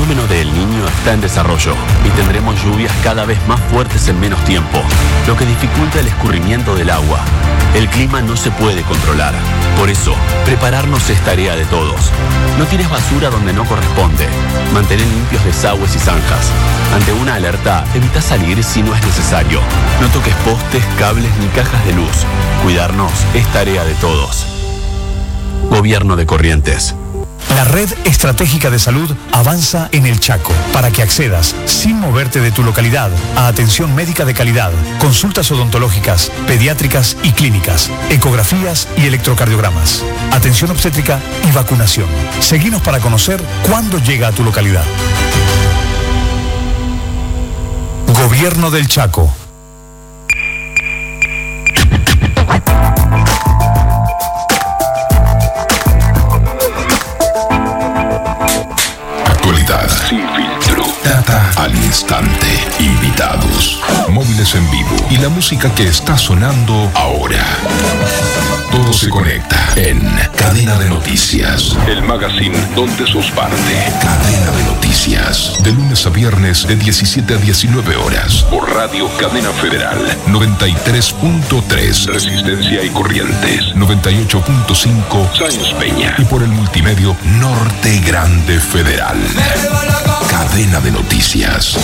fenómeno de El Niño está en desarrollo y tendremos lluvias cada vez más fuertes en menos tiempo, lo que dificulta el escurrimiento del agua. El clima no se puede controlar. Por eso, prepararnos es tarea de todos. No tires basura donde no corresponde. Mantén limpios desagües y zanjas. Ante una alerta, evita salir si no es necesario. No toques postes, cables ni cajas de luz. Cuidarnos es tarea de todos. Gobierno de Corrientes. La Red Estratégica de Salud avanza en el Chaco para que accedas, sin moverte de tu localidad, a atención médica de calidad, consultas odontológicas, pediátricas y clínicas, ecografías y electrocardiogramas, atención obstétrica y vacunación. Seguinos para conocer cuándo llega a tu localidad. Gobierno del Chaco. Actualidad sin filtro. Data al instante. Invitados. Móviles en vivo. Y la música que está sonando ahora. Todo se conecta en Cadena de Noticias. El magazine donde sos parte. Cadena de Noticias. De lunes a viernes de 17 a 19 horas. Por Radio Cadena Federal. 93.3. Resistencia y Corrientes. 98.5. Sáenz Peña. Y por el multimedio Norte Grande Federal. Cadena de Noticias.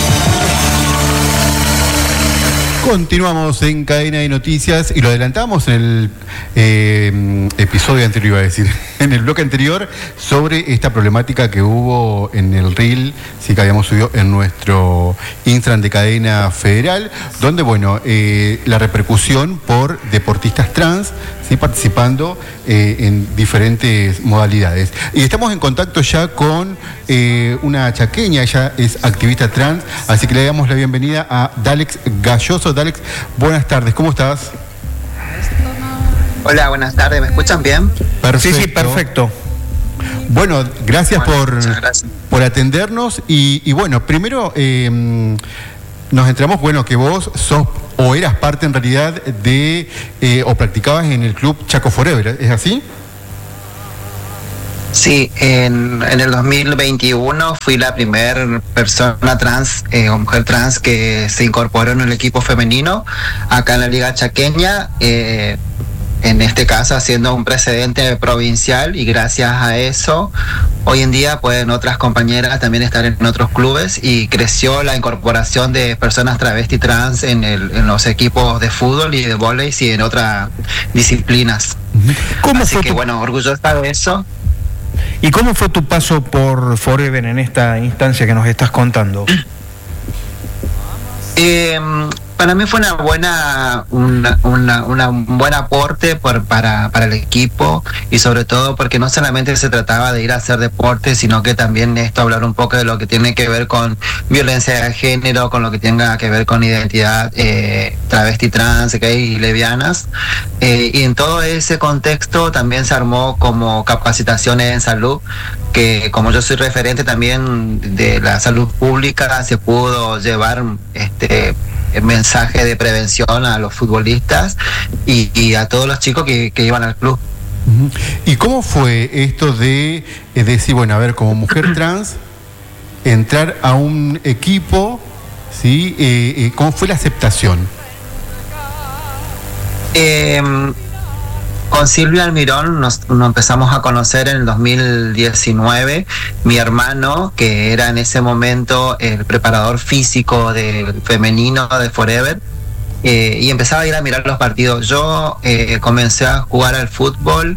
Continuamos en Cadena de Noticias y lo adelantamos en el episodio anterior, iba a decir, en el bloque anterior, sobre esta problemática que hubo en el reel, sí, que habíamos subido en nuestro Instagram de Cadena Federal, donde, bueno, la repercusión por deportistas trans, sí, participando en diferentes modalidades. Y estamos en contacto ya con una chaqueña, ella es activista trans, así que le damos la bienvenida a Dalex Galloso. Dalex, buenas tardes, ¿cómo estás? Hola, buenas tardes, ¿me escuchan bien? Perfecto. Sí, perfecto. Bueno, gracias, gracias por atendernos y bueno, primero nos enteramos, bueno, que vos sos o eras parte en realidad de o practicabas en el club Chaco Forever, ¿es así? Sí, en el 2021 fui la primera persona trans o mujer trans que se incorporó en el equipo femenino acá en la Liga Chaqueña, en este caso haciendo un precedente provincial, y gracias a eso hoy en día pueden otras compañeras también estar en otros clubes y creció la incorporación de personas travesti trans en los equipos de fútbol y de vóley y en otras disciplinas. Así que bueno, orgullosa de eso. ¿Y cómo fue tu paso por Forever en esta instancia que nos estás contando? Para mí fue un buen aporte para el equipo, y sobre todo porque no solamente se trataba de ir a hacer deporte, sino que también hablar un poco de lo que tiene que ver con violencia de género, con lo que tenga que ver con identidad travesti, trans, gay y lesbianas. Y en todo ese contexto también se armó como capacitaciones en salud, que como yo soy referente también de la salud pública, se pudo llevar el mensaje de prevención a los futbolistas y a todos los chicos que iban al club. ¿Y cómo fue esto de decir, bueno, a ver, como mujer trans, entrar a un equipo, ¿sí? ¿Cómo fue la aceptación? Con Silvia Almirón nos empezamos a conocer en el 2019. Mi hermano, que era en ese momento el preparador físico del femenino de Forever, y empezaba a ir a mirar los partidos. Yo comencé a jugar al fútbol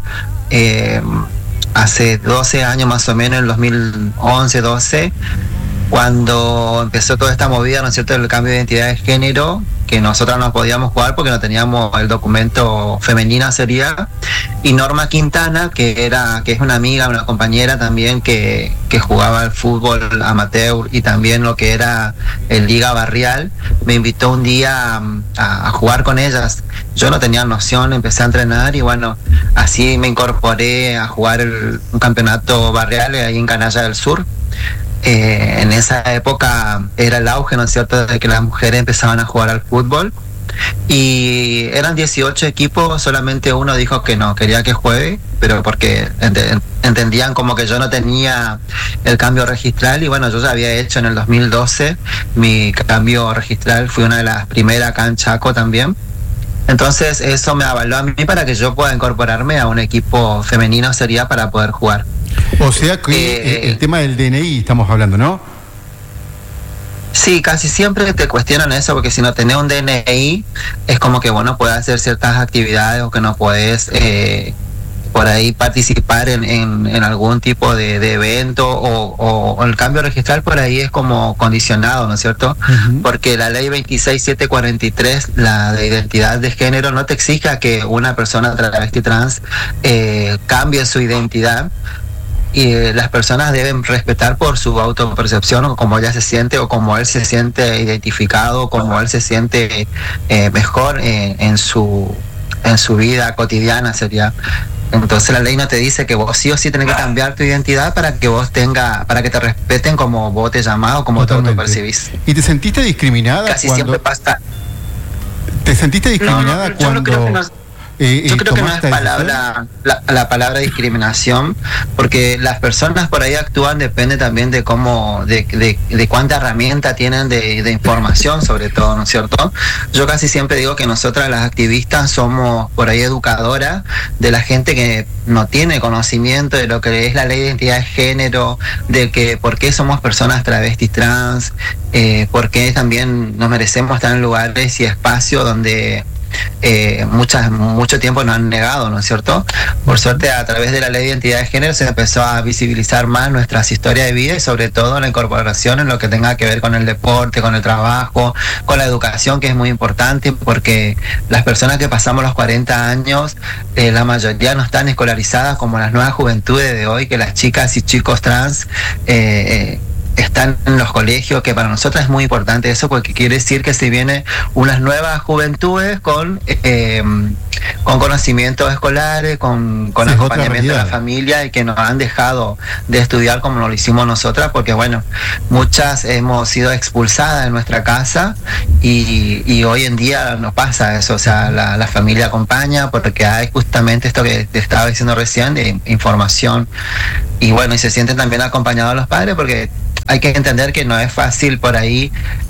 hace 12 años más o menos, en el 2011, 12, cuando empezó toda esta movida, ¿no es cierto?, del cambio de identidad de género, que nosotras no podíamos jugar porque no teníamos el documento femenina sería, y Norma Quintana, que es una amiga, una compañera también que jugaba al fútbol amateur y también lo que era el Liga Barrial, me invitó un día a jugar con ellas. Yo no tenía noción, empecé a entrenar y bueno, así me incorporé a jugar un campeonato barrial ahí en Canalla del Sur. En esa época era el auge, ¿no es cierto?, de que las mujeres empezaban a jugar al fútbol, y eran 18 equipos, solamente uno dijo que no, quería que juegue, pero porque entendían como que yo no tenía el cambio registral, y bueno, yo ya había hecho en el 2012 mi cambio registral, fui una de las primeras acá en Chaco también. Entonces eso me avaló a mí para que yo pueda incorporarme a un equipo femenino, sería para poder jugar. O sea que el tema del DNI estamos hablando, ¿no? Sí, casi siempre te cuestionan eso, porque si no tenés un DNI es como que bueno, puedes hacer ciertas actividades o que no puedes por ahí participar en algún tipo de evento, o el cambio registral por ahí es como condicionado, ¿no es cierto? Uh-huh. Porque la ley 26743, la de identidad de género, no te exija que una persona travesti trans cambie su identidad, y las personas deben respetar por su autopercepción, o como ella se siente, o como él se siente identificado, como él se siente mejor en su vida cotidiana, sería. Entonces la ley no te dice que vos sí o sí tenés que cambiar tu identidad para que para que te respeten como vos te llamás o como te autopercibís. ¿Y te sentiste discriminada? Casi siempre pasa. ¿Te sentiste discriminada cuando... Yo creo que no es la palabra discriminación, porque las personas por ahí actúan, depende también de cómo, de cuánta herramienta tienen de información, sobre todo, ¿no es cierto? Yo casi siempre digo que nosotras las activistas somos por ahí educadoras de la gente que no tiene conocimiento de lo que es la ley de identidad de género, de que por qué somos personas travestis trans, por qué también nos merecemos estar en lugares y espacios donde mucho tiempo nos han negado, ¿no es cierto? Por suerte, a través de la ley de identidad de género se empezó a visibilizar más nuestras historias de vida, y sobre todo la incorporación en lo que tenga que ver con el deporte, con el trabajo, con la educación, que es muy importante, porque las personas que pasamos los 40 años, la mayoría no están escolarizadas como las nuevas juventudes de hoy, que las chicas y chicos trans están en los colegios, que para nosotros es muy importante eso, porque quiere decir que se vienen unas nuevas juventudes con conocimientos escolares, con acompañamiento de la familia, y que nos han dejado de estudiar como lo hicimos nosotras, porque bueno, muchas hemos sido expulsadas de nuestra casa, y hoy en día nos pasa eso, o sea, la familia acompaña, porque hay justamente esto que te estaba diciendo recién, de información, y bueno, y se sienten también acompañados los padres, porque hay que entender que no es fácil por ahí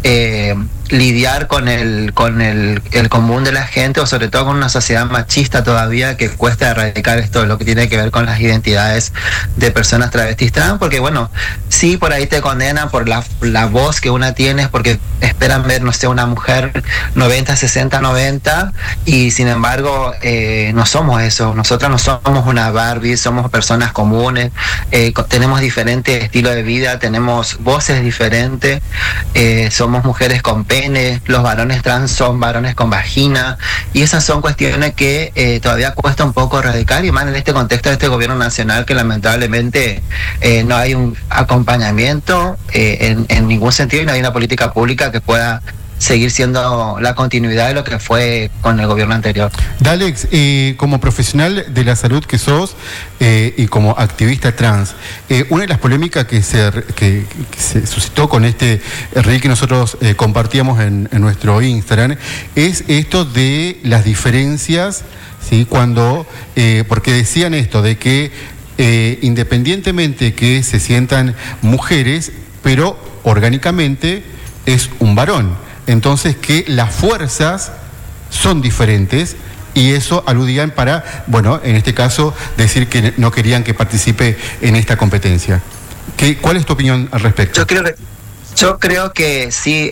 lidiar con el común de la gente, o sobre todo con una sociedad machista todavía, que cuesta erradicar esto, lo que tiene que ver con las identidades de personas travestis trans, porque bueno, sí, por ahí te condenan por la voz que una tiene, porque esperan ver, no sé, una mujer 90, 60, 90, y sin embargo no somos eso. Nosotras no somos una Barbie, somos personas comunes, tenemos diferentes estilos de vida, tenemos voces diferentes, somos mujeres con pene, los varones trans son varones con vagina, y esas son cuestiones que todavía cuesta un poco erradicar, y más en este contexto de este gobierno nacional, que lamentablemente no hay un acompañamiento en ningún sentido, y no hay una política pública que pueda seguir siendo la continuidad de lo que fue con el gobierno anterior. Dalex, como profesional de la salud que sos y como activista trans, una de las polémicas que se suscitó con este reel que nosotros compartíamos en nuestro Instagram es esto de las diferencias, ¿sí? Cuando, porque decían esto de que independientemente que se sientan mujeres, pero orgánicamente es un varón. Entonces, que las fuerzas son diferentes, y eso aludían para, bueno, en este caso, decir que no querían que participe en esta competencia. ¿Cuál es tu opinión al respecto? Yo creo que sí,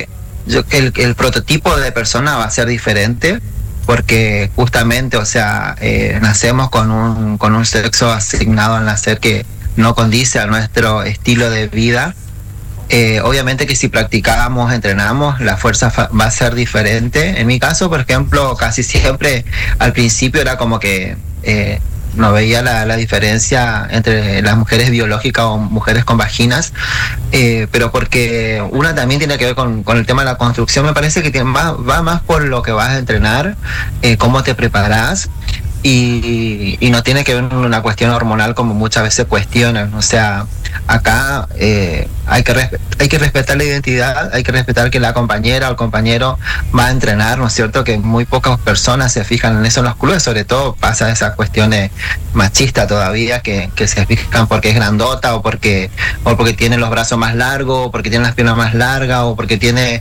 el prototipo de persona va a ser diferente, porque justamente, o sea, nacemos con un sexo asignado al nacer que no condice a nuestro estilo de vida. Obviamente que si practicamos, entrenamos, la fuerza va a ser diferente. En mi caso, por ejemplo, casi siempre al principio era como que no veía la diferencia entre las mujeres biológicas o mujeres con vaginas, pero porque una también tiene que ver con el tema de la construcción. Me parece que va más por lo que vas a entrenar, cómo te preparás. y no tiene que ver con una cuestión hormonal como muchas veces cuestionan. O sea, acá hay que respetar la identidad, hay que respetar que la compañera o el compañero va a entrenar, ¿no es cierto? Que muy pocas personas se fijan en eso en los clubes, sobre todo pasa esas cuestiones machistas todavía, que se fijan porque es grandota o porque tiene los brazos más largos, o porque tiene las piernas más largas, o porque tiene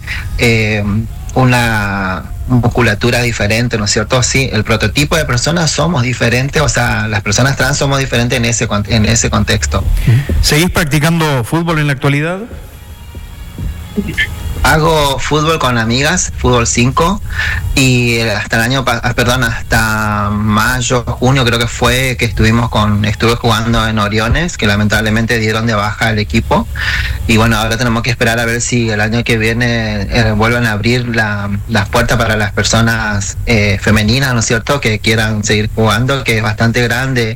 una musculatura diferente, ¿no es cierto? Sí, el prototipo de personas somos diferentes, o sea, las personas trans somos diferentes en ese contexto. ¿Seguís practicando fútbol en la actualidad? Hago fútbol con amigas, fútbol 5, y hasta mayo, junio creo que fue que estuve jugando en Oriones, que lamentablemente dieron de baja al equipo, y bueno, ahora tenemos que esperar a ver si el año que viene vuelven a abrir las puertas para las personas femeninas, ¿no es cierto?, que quieran seguir jugando, que es bastante grande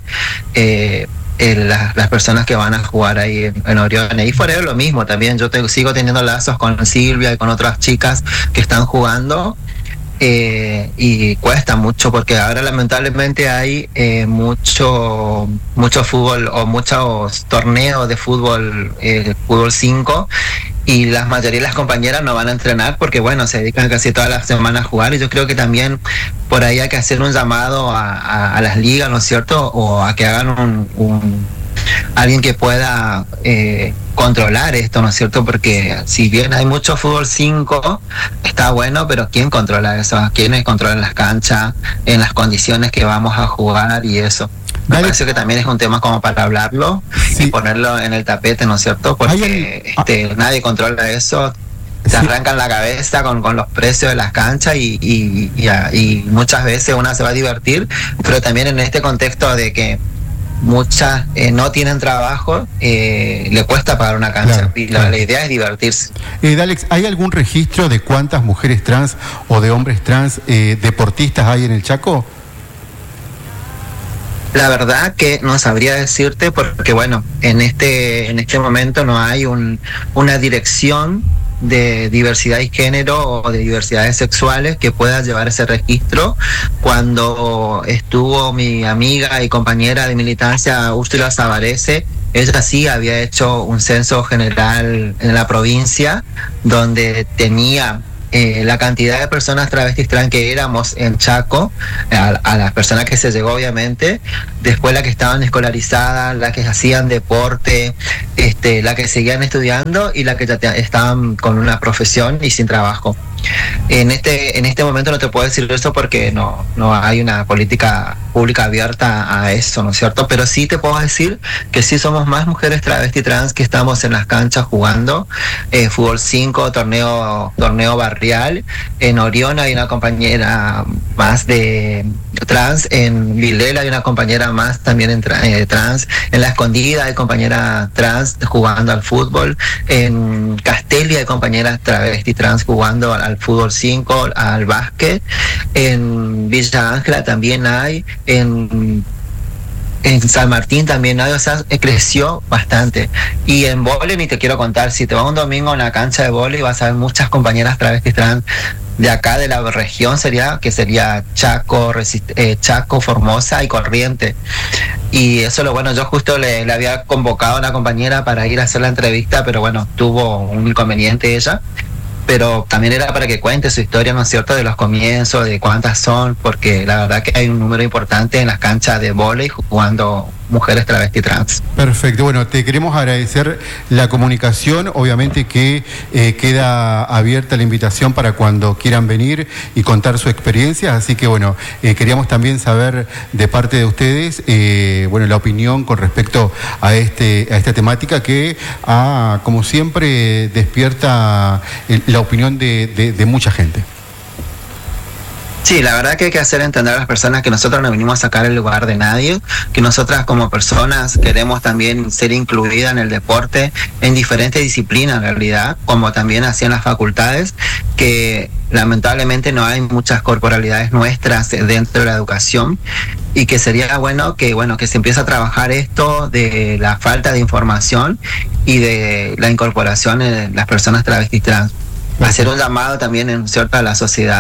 las personas que van a jugar ahí en Oriones. Y fuera lo mismo también, yo sigo teniendo lazos con Silvia y con otras chicas que están jugando, y cuesta mucho porque ahora lamentablemente hay mucho fútbol o muchos torneos de fútbol 5, y la mayoría de las compañeras no van a entrenar porque bueno, se dedican casi todas las semanas a jugar, y yo creo que también por ahí hay que hacer un llamado a las ligas, ¿no es cierto?, o a que hagan alguien que pueda controlar esto, ¿no es cierto?, porque si bien hay mucho fútbol 5, está bueno, pero ¿quién controla eso? ¿Quiénes controlan las canchas, en las condiciones que vamos a jugar y eso? Me parece que también es un tema como para hablarlo, sí, y ponerlo en el tapete, ¿no es cierto? Porque nadie controla eso. Se arrancan la cabeza con los precios de las canchas y muchas veces una se va a divertir, pero también en este contexto de que muchas no tienen trabajo, le cuesta pagar una cancha, y la idea es divertirse. Dalex, ¿hay algún registro de cuántas mujeres trans o de hombres trans deportistas hay en el Chaco? La verdad que no sabría decirte porque bueno, en este momento no hay una dirección de diversidad y género o de diversidades sexuales que pueda llevar ese registro. Cuando estuvo mi amiga y compañera de militancia Úrsula Savarese, ella sí había hecho un censo general en la provincia donde tenía la cantidad de personas travestis trans que éramos en Chaco, a las personas que se llegó obviamente, después las que estaban escolarizadas, las que hacían deporte, las que seguían estudiando y las que ya estaban con una profesión y sin trabajo. En este momento no te puedo decir eso porque no hay una política pública abierta a eso, ¿no es cierto? Pero sí te puedo decir que sí somos más mujeres travesti trans que estamos en las canchas jugando fútbol 5, torneo barrial. En Orión hay una compañera más de trans, en Vilela hay una compañera más también trans, en La Escondida hay compañera trans jugando al fútbol, en Castelli hay compañeras travesti trans jugando al fútbol 5, al básquet, en Villa Ángela también hay, en San Martín también hay, o sea, creció bastante. Y en vóley ni te quiero contar, si te vas un domingo a una cancha de vóley vas a ver muchas compañeras travestis trans de acá de la región, sería Chaco, Formosa y Corrientes. Y eso lo bueno, yo justo le había convocado a una compañera para ir a hacer la entrevista, pero bueno, tuvo un inconveniente ella. Pero también era para que cuente su historia, ¿no es cierto?, de los comienzos, de cuántas son, porque la verdad que hay un número importante en las canchas de vóley jugando mujeres travesti trans. Perfecto, bueno, te queremos agradecer la comunicación, obviamente que queda abierta la invitación para cuando quieran venir y contar su experiencia, así que bueno, queríamos también saber de parte de ustedes, bueno, la opinión con respecto a esta temática que, como siempre, despierta la opinión de mucha gente. Sí, la verdad que hay que hacer entender a las personas que nosotros no venimos a sacar el lugar de nadie, que nosotras como personas queremos también ser incluidas en el deporte, en diferentes disciplinas en realidad, como también hacían las facultades, que lamentablemente no hay muchas corporalidades nuestras dentro de la educación, y que sería bueno que se empiece a trabajar esto de la falta de información y de la incorporación de las personas travestis trans. Hacer un llamado también, ¿cierto?, a la sociedad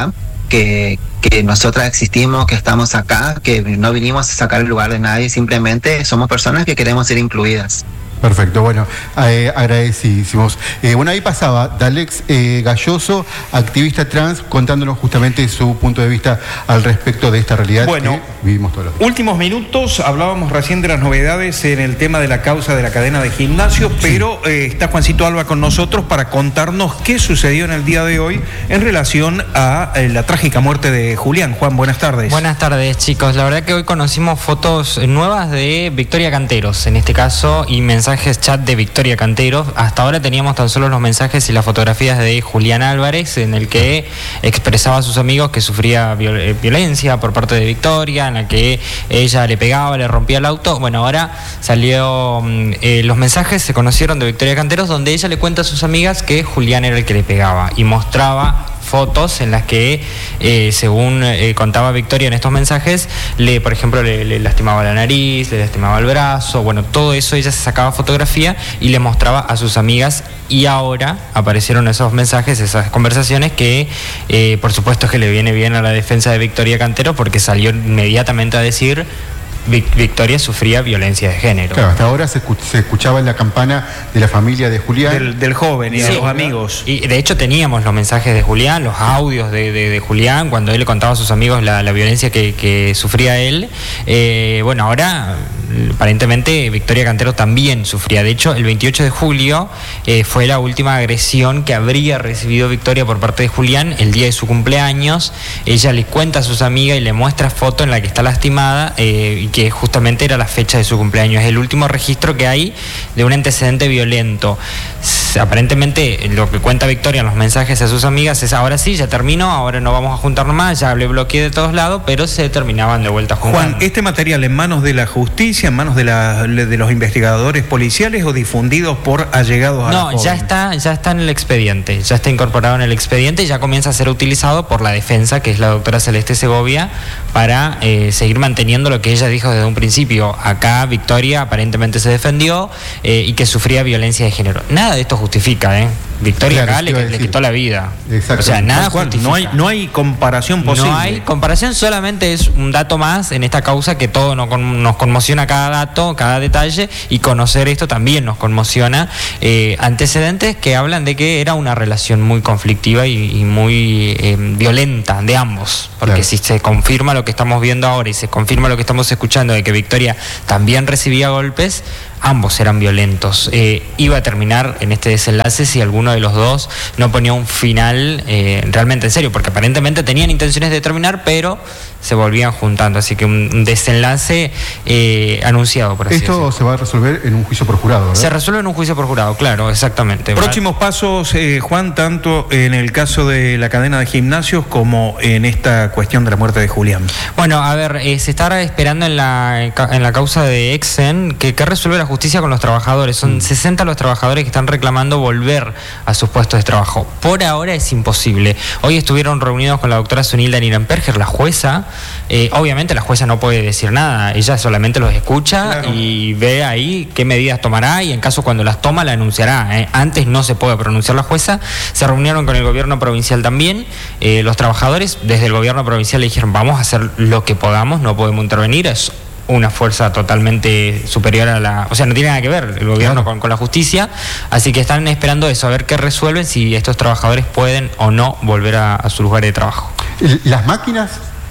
que nosotras existimos, que estamos acá, que no vinimos a sacar el lugar de nadie, simplemente somos personas que queremos ser incluidas. Perfecto, bueno, agradecidísimos. Bueno, ahí pasaba Dalex Galloso, activista trans, contándonos justamente su punto de vista al respecto de esta realidad que vivimos todos los días. Últimos minutos, hablábamos recién de las novedades en el tema de la causa de la cadena de gimnasios, pero está Juancito Alba con nosotros para contarnos qué sucedió en el día de hoy en relación a la trágica muerte de Julián. Juan, buenas tardes. Buenas tardes, chicos. La verdad que hoy conocimos fotos nuevas de Victoria Canteros, en este caso, y mensajes chat de Victoria Canteros. Hasta ahora teníamos tan solo los mensajes y las fotografías de Julián Álvarez, en el que expresaba a sus amigos que sufría violencia por parte de Victoria, en la que ella le pegaba, le rompía el auto. Bueno, ahora salió los mensajes, se conocieron de Victoria Canteros, donde ella le cuenta a sus amigas que Julián era el que le pegaba y mostraba fotos en las que, según contaba Victoria en estos mensajes, por ejemplo, le lastimaba la nariz, le lastimaba el brazo, bueno, todo eso ella se sacaba fotografía y le mostraba a sus amigas, y ahora aparecieron esos mensajes, esas conversaciones que, por supuesto, que le viene bien a la defensa de Victoria Cantero, porque salió inmediatamente a decir: Victoria sufría violencia de género. Claro, hasta ahora se escuchaba en la campana de la familia de Julián. Del joven y de los amigos. Y de hecho teníamos los mensajes de Julián, los audios de Julián, cuando él le contaba a sus amigos la violencia que sufría él. Bueno, ahora aparentemente Victoria Cantero también sufría. De hecho, el 28 de julio fue la última agresión que habría recibido Victoria por parte de Julián, el día de su cumpleaños. Ella le cuenta a sus amigas y le muestra foto en la que está lastimada, y que justamente era la fecha de su cumpleaños. Es el último registro que hay de un antecedente violento. Aparentemente lo que cuenta Victoria en los mensajes a sus amigas es: ahora sí, ya terminó, ahora no vamos a juntarnos más, ya le bloqueé de todos lados, pero se terminaban de vuelta juntando. Juan, ¿este material en manos de la justicia, en manos de los investigadores policiales o difundidos por allegados a la joven? No, ya está en el expediente, ya está incorporado en el expediente y ya comienza a ser utilizado por la defensa, que es la doctora Celeste Segovia, para seguir manteniendo lo que ella dijo desde un principio. Acá Victoria aparentemente se defendió y que sufría violencia de género. Nada de esto justifica, Victoria acá le quitó la vida. Exacto. O sea, nada justifica. No hay comparación posible. No hay comparación, solamente es un dato más en esta causa, que todo nos conmociona cada dato, cada detalle, y conocer esto también nos conmociona. Antecedentes que hablan de que era una relación muy conflictiva y muy violenta de ambos, porque claro, si se confirma lo que estamos viendo ahora y se confirma lo que estamos escuchando de que Victoria también recibía golpes, ambos eran violentos. Iba a terminar en este desenlace si alguno de los dos no ponía un final realmente en serio, porque aparentemente tenían intenciones de terminar, pero se volvían juntando. Así que un desenlace anunciado, por así decirlo. Esto se va a resolver en un juicio por jurado, ¿verdad? Se resuelve en un juicio por jurado, claro, exactamente. Próximos pasos, Juan, tanto en el caso de la cadena de gimnasios como en esta cuestión de la muerte de Julián. Bueno, a ver, se está esperando en la causa de Exen que resuelve la justicia con los trabajadores. Son 60 los trabajadores que están reclamando volver a sus puestos de trabajo. Por ahora es imposible. Hoy estuvieron reunidos con la doctora Zunilda Nirenberger, la jueza. Obviamente la jueza no puede decir nada, ella solamente los escucha, claro, y ve ahí qué medidas tomará, y en caso cuando las toma la anunciará. Antes no se puede pronunciar la jueza. Se reunieron con el gobierno provincial también. Los trabajadores desde el gobierno provincial le dijeron: vamos a hacer lo que podamos, no podemos intervenir, es una fuerza totalmente superior a la... O sea, no tiene nada que ver el gobierno, claro, con la justicia, así que están esperando eso, a ver qué resuelven, si estos trabajadores pueden o no volver a su lugar de trabajo. ¿Las máquinas?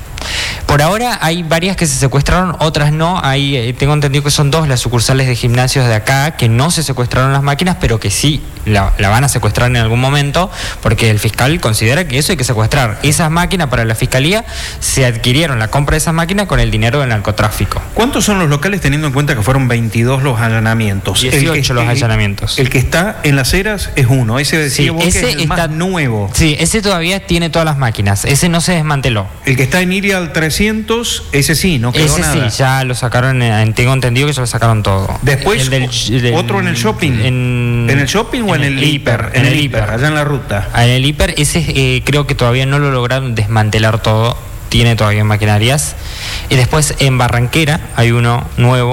Por ahora hay varias que se secuestraron, otras no. Tengo entendido que son 2 las sucursales de gimnasios de acá que no se secuestraron las máquinas, pero que sí la van a secuestrar en algún momento, porque el fiscal considera que eso hay que secuestrar. Esas máquinas, para la fiscalía, se adquirieron la compra de esas máquinas con el dinero del narcotráfico. ¿Cuántos son los locales, teniendo en cuenta que fueron 22 los allanamientos? 18 los allanamientos. El que está en Las Heras es uno, ese decía vos, ese que es el más nuevo. Sí, ese todavía tiene todas las máquinas, ese no se desmanteló. El que está en Iria al 300, ese sí, no quedó nada. Ese sí, ya lo sacaron, tengo entendido que ya lo sacaron todo. Después, otro en el shopping. ¿En el shopping o en el hiper? En el hiper, allá en la ruta. En el hiper, ese creo que todavía no lo lograron desmantelar todo, tiene todavía maquinarias. Y después en Barranquera hay uno nuevo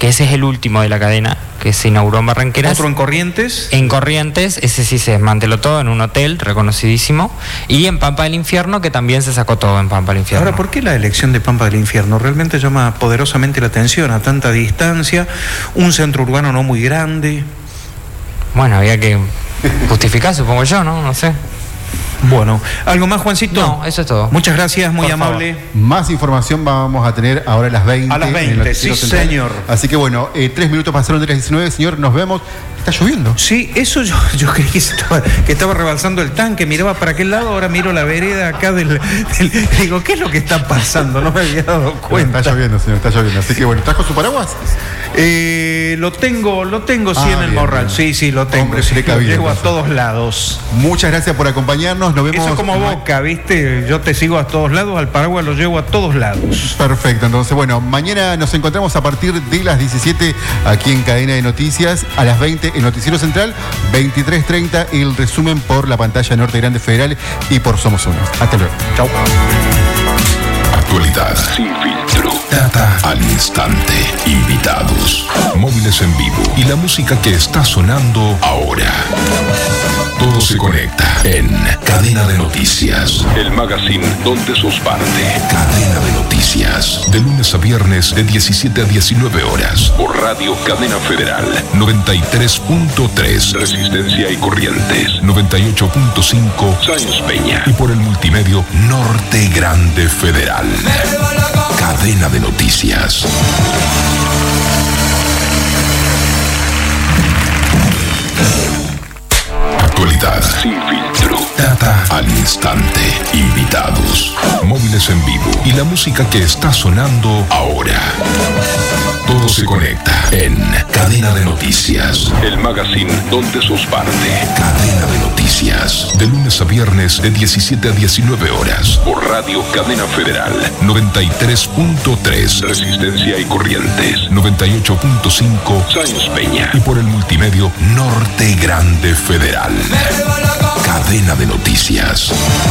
que ese es el último de la cadena, que se inauguró en Barranqueras. ¿Otro en Corrientes? En Corrientes, ese sí se desmanteló todo en un hotel reconocidísimo. Y en Pampa del Infierno, que también se sacó todo en Pampa del Infierno. Ahora, ¿por qué la elección de Pampa del Infierno? Realmente llama poderosamente la atención, a tanta distancia, un centro urbano no muy grande. Bueno, había que justificar, supongo yo, ¿no? No sé. Bueno, ¿algo más, Juancito? No, eso es todo. Muchas gracias, muy Por amable. favor. Más información vamos a tener ahora a las 20. A las 20, sí, señor. Así que bueno, 3 minutos pasaron de las 19, señor, nos vemos. Está lloviendo. Sí, eso yo creí que estaba rebalsando el tanque, miraba para aquel lado, ahora miro la vereda acá digo, ¿qué es lo que está pasando? No me había dado cuenta. Está lloviendo, señor, está lloviendo. Así que bueno, ¿trajo su paraguas? Lo tengo sí en el morral. Bien. Sí, lo tengo. Hombre, Sí, lo precavido, llevo a entonces. todos lados. Muchas gracias por acompañarnos. Nos vemos. Eso es como Boca, ¿viste? Yo te sigo a todos lados, al paraguas lo llevo a todos lados. Perfecto, entonces bueno, mañana nos encontramos a partir de las 17 aquí en Cadena de Noticias, a las 20 en Noticiero Central, 23:30 el resumen por la pantalla Norte Grande Federal y por Somos Uno. Hasta luego. Chau. Actualidad sin filtro. Data al instante. Invitados. Móviles en vivo. Y la música que está sonando ahora. Todo se conecta en Cadena de Noticias. El magazine donde sos parte. Cadena de Noticias. De lunes a viernes de 17 a 19 horas. Por Radio Cadena Federal. 93.3. Resistencia y Corrientes. 98.5. Sáenz Peña. Y por el multimedio Norte Grande Federal. Cadena de Noticias. Actualidad sin filtro. Data al instante. Invitados. Móviles en vivo. Y la música que está sonando ahora. Todo se conecta en Cadena de Noticias. El magazine donde sos parte. Cadena de Noticias. De lunes a viernes de 17 a 19 horas. Por Radio Cadena Federal. 93.3. Resistencia y Corrientes. 98.5. Sáenz Peña. Y por el multimedio Norte Grande Federal. Cadena de Noticias.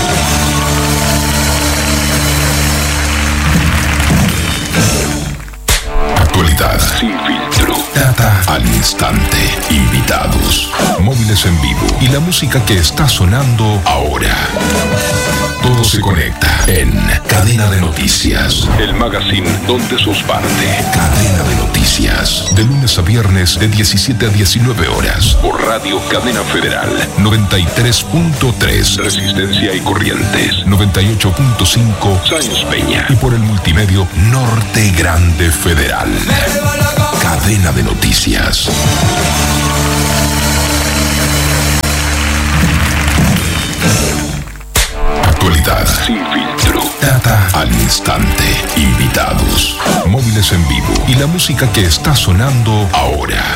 Actualidad sin filtro. Data al instante. Invitados. Móviles en vivo. Y la música que está sonando ahora. Todo se conecta en Cadena de Noticias. El magazine donde sos parte. Cadena de Noticias. De lunes a viernes de 17 a 19 horas. Por Radio Cadena Federal. 93.3. Resistencia y Corrientes. 98.5. Sáenz Peña. Y por el multimedio Norte Grande Federal. Cadena de Noticias. Actualidad sin filtro. Data al instante. Invitados. Móviles en vivo. Y la música que está sonando ahora.